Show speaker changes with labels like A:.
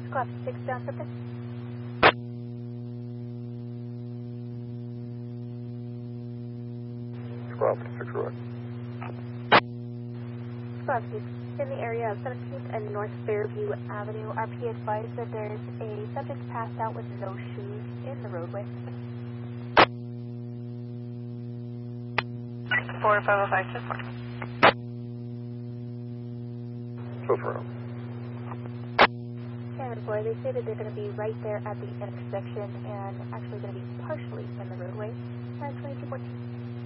A: Squad 6 down for this.
B: Squad 6 right.
A: Squad 6 in the area of 17th and North Fairview Avenue. RP advised that there's a subject passed out with no shoes in the roadway.
C: 45056.
B: Just around.
A: And boy, they say that they're going to be right there at the intersection and actually going to be partially in the roadway. 2214.